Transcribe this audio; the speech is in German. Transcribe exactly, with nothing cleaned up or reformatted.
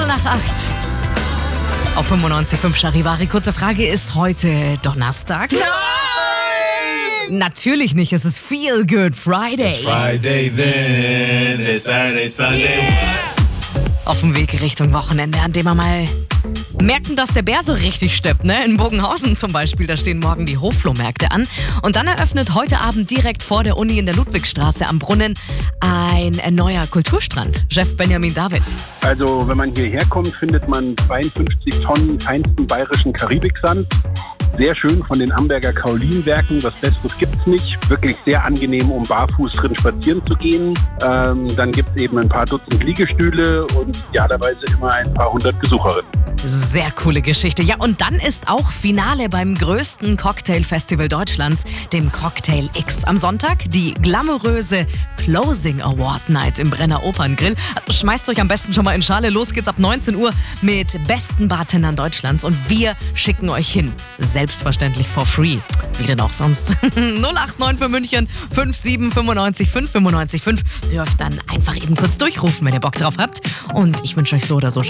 Viertel nach acht. Auf fünfundneunzig Komma fünf Charivari. Kurze Frage, ist heute Donnerstag? Nein! Natürlich nicht, es ist Feel Good Friday. It's Friday then, it's Saturday, Sunday. Auf dem Weg Richtung Wochenende, an dem wir mal merken, dass der Bär so richtig steppt. Ne? In Bogenhausen zum Beispiel, da stehen morgen die Hofflohmärkte an. Und dann eröffnet heute Abend direkt vor der Uni in der Ludwigstraße am Brunnen ein neuer Kulturstrand. Chef Benjamin David. Also wenn man hierher kommt, findet man zweiundfünfzig Tonnen feinsten bayerischen Karibiksand. Sehr schön von den Amberger Kaolinwerken. Was Besseres gibt's nicht. Wirklich sehr angenehm, um barfuß drin spazieren zu gehen. Ähm, dann gibt's eben ein paar Dutzend Liegestühle und idealerweise immer ein paar hundert Besucherinnen. Sehr coole Geschichte. Ja, und dann ist auch Finale beim größten Cocktail-Festival Deutschlands, dem Cocktail X. Am Sonntag die glamouröse Closing Award Night im Brenner Operngrill. Schmeißt euch am besten schon mal in Schale. Los geht's ab neunzehn Uhr mit besten Bartendern Deutschlands und wir schicken euch hin. Selbstverständlich for free. Wie denn auch sonst. null acht neun für München fünf sieben neun fünf fünf fünf fünf fünf. Dürft dann einfach eben kurz durchrufen, wenn ihr Bock drauf habt. Und ich wünsche euch so oder so